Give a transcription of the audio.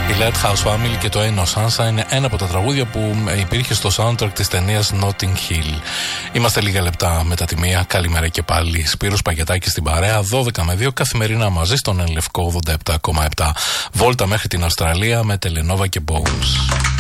Η Lighthouse Family και το Ain't No Sunshine είναι ένα από τα τραγούδια που υπήρχε στο soundtrack της ταινίας Notting Hill. Είμαστε λίγα λεπτά μετά τη μία. Καλημέρα και πάλι. Σπύρος Παγετάκης στην παρέα, 12 με 2 καθημερινά μαζί στον Λευκό 87,7. Βόλτα μέχρι την Αυστραλία με Τελενόβα και Bones.